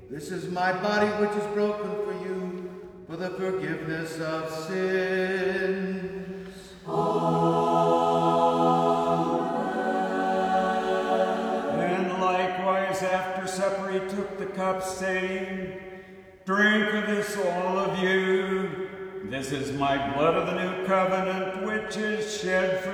This is my body which is broken for you, for the forgiveness of sins. Amen. And likewise after supper he took the cup, saying, Drink of this, all of you. This is my blood of the new covenant, which is shed for